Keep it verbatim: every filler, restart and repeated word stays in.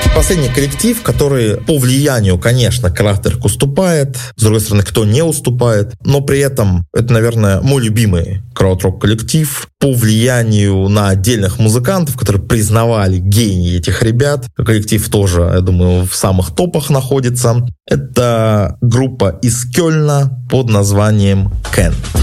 Последний коллектив, который по влиянию, конечно, Kraftwerk уступает, с другой стороны, кто не уступает, но при этом это, наверное, мой любимый крауд-рок коллектив по влиянию на отдельных музыкантов, которые признавали гений этих ребят. Коллектив тоже, я думаю, в самых топах находится. Это группа из Кёльна под названием Can.